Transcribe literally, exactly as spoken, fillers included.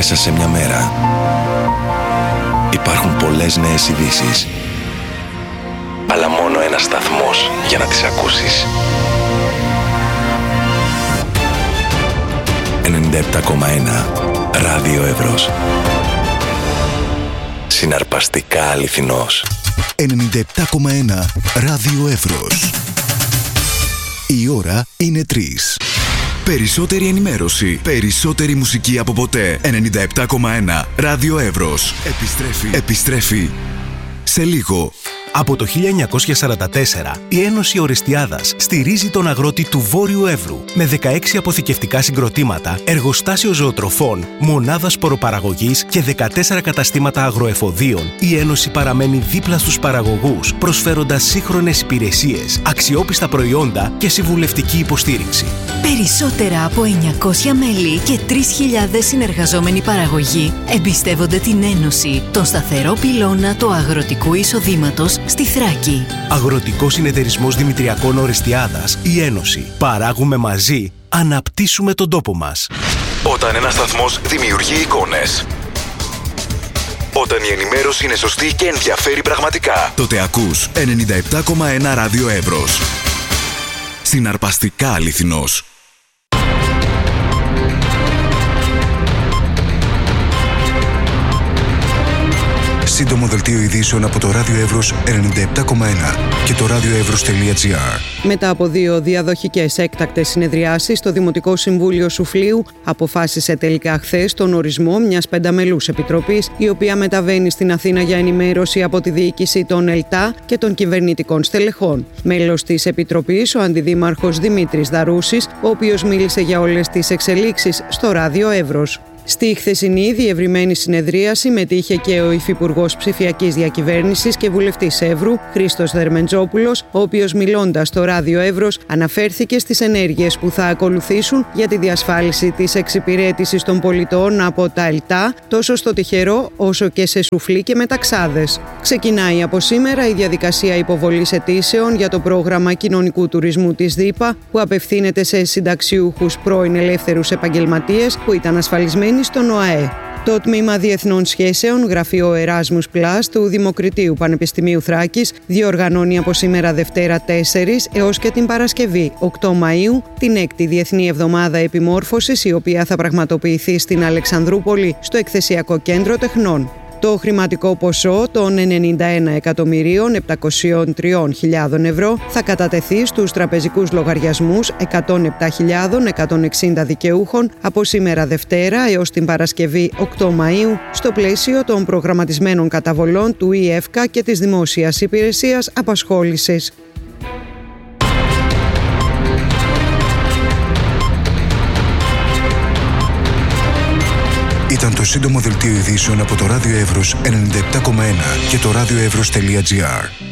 Μέσα σε μια μέρα υπάρχουν πολλές νέες ειδήσεις, αλλά μόνο ένας σταθμός για να τις ακούσεις. ενενήντα επτά κόμμα ένα Ράδιο Εύρος. Συναρπαστικά αληθινός. ενενήντα επτά κόμμα ένα Ράδιο Εύρος. Η ώρα είναι τρεις. Περισσότερη ενημέρωση, περισσότερη μουσική από ποτέ. ενενήντα επτά κόμμα ένα Ράδιο Εύρος. Επιστρέφει, επιστρέφει σε λίγο. Από το χίλια εννιακόσια σαράντα τέσσερα, η Ένωση Ορεστιάδας στηρίζει τον αγρότη του Βόρειου Εύρου με δεκαέξι αποθηκευτικά συγκροτήματα, εργοστάσιο ζωοτροφών, μονάδα σποροπαραγωγής και δεκατέσσερα καταστήματα αγροεφοδίων. Η Ένωση παραμένει δίπλα στους παραγωγούς, προσφέροντας σύγχρονες υπηρεσίες, αξιόπιστα προϊόντα και συμβουλευτική υποστήριξη. Περισσότερα από εννιακόσια μέλη και τρεις χιλιάδες συνεργαζόμενοι παραγωγοί εμπιστεύονται την Ένωση, τον σταθερό πυλώνα του αγροτικού εισοδήματος στη Θράκη. Αγροτικός Συνεταιρισμός Δημητριακών Ορεστιάδας, η Ένωση. Παράγουμε μαζί, αναπτύσσουμε τον τόπο μας. Όταν ένας σταθμός δημιουργεί εικόνες, όταν η ενημέρωση είναι σωστή και ενδιαφέρει πραγματικά, τότε ακούς ενενήντα επτά κόμμα ένα Ράδιο Εύρος. Συναρπαστικά αληθινός. Σύντομο δελτίο ειδήσεων από το Ράδιο Εύρος ενενήντα επτά κόμμα ένα και το radioevros.gr. Μετά από δύο διαδοχικές έκτακτες συνεδριάσεις, το Δημοτικό Συμβούλιο Σουφλίου αποφάσισε τελικά χθες τον ορισμό μιας πενταμελούς επιτροπής, η οποία μεταβαίνει στην Αθήνα για ενημέρωση από τη διοίκηση των ΕΛΤΑ και των κυβερνητικών στελεχών. Μέλος της επιτροπής, ο αντιδήμαρχος Δημήτρης Δαρούσης, ο οποίος μίλησε για όλες τις εξελίξεις στο Ράδιο Εύρος. Στη χθεσινή διευρυμένη συνεδρία συμμετείχε και ο Υφυπουργός Ψηφιακής Διακυβέρνησης και Βουλευτής Εύρου, Χρήστος Δερμεντζόπουλος, ο οποίος μιλώντας στο Ράδιο Εύρος αναφέρθηκε στις ενέργειες που θα ακολουθήσουν για τη διασφάλιση της εξυπηρέτησης των πολιτών από τα ΕΛΤΑ, τόσο στο τυχερό όσο και σε Σουφλή και Μεταξάδες. Ξεκινάει από σήμερα η διαδικασία υποβολής αιτήσεων για το πρόγραμμα κοινωνικού τουρισμού της ΔΥΠΑ, που απευθύνεται σε συνταξιούχους πρώην ελεύθερους επαγγελματίες που ήταν ασφαλισμένοι στον ΟΑΕ. Το Τμήμα Διεθνών Σχέσεων, γραφείο Εράσμους Πλας του Δημοκριτείου Πανεπιστημίου Θράκης, διοργανώνει από σήμερα Δευτέρα τέσσερις έως και την Παρασκευή οκτώ Μαΐου την έκτη Διεθνή Εβδομάδα Επιμόρφωσης, η οποία θα πραγματοποιηθεί στην Αλεξανδρούπολη στο Εκθεσιακό Κέντρο Τεχνών. Το χρηματικό ποσό των ενενήντα ένα εκατομμυρίων επτακόσιες τρία χιλιάδες ευρώ θα κατατεθεί στους τραπεζικούς λογαριασμούς εκατόν επτά χιλιάδες εκατόν εξήντα δικαιούχων από σήμερα Δευτέρα έως την Παρασκευή οκτώ Μαΐου στο πλαίσιο των προγραμματισμένων καταβολών του ΙΕΦΚΑ και της Δημόσιας Υπηρεσίας Απασχόλησης. Ήταν το σύντομο δελτίο ειδήσεων από το Ράδιο Εύρος ενενήντα επτά κόμμα ένα και το radioevros.gr.